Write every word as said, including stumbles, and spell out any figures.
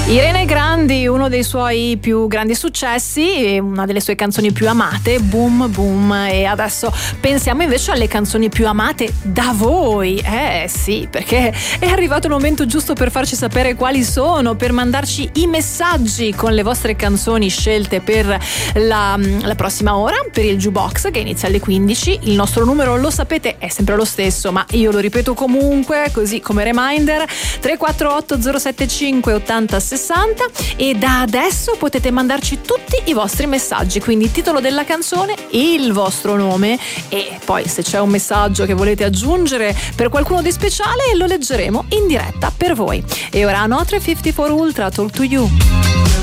Irene Grandi, uno dei suoi più grandi successi, una delle sue canzoni più amate, Boom Boom. E adesso pensiamo invece alle canzoni più amate da voi. Eh sì, perché è arrivato il momento giusto per farci sapere quali sono, per mandarci i messaggi con le vostre canzoni scelte per la, la prossima ora, per il Jukebox che inizia alle quindici. Il nostro numero, lo sapete, è sempre lo stesso, ma io lo ripeto comunque, così come reminder: tre quattro otto zero sette cinque ottanta sessanta. E da adesso potete mandarci tutti i vostri messaggi, quindi titolo della canzone, il vostro nome, e poi se c'è un messaggio che volete aggiungere per qualcuno di speciale lo leggeremo in diretta per voi. E ora Notre cinquantaquattro Ultra, Talk to You.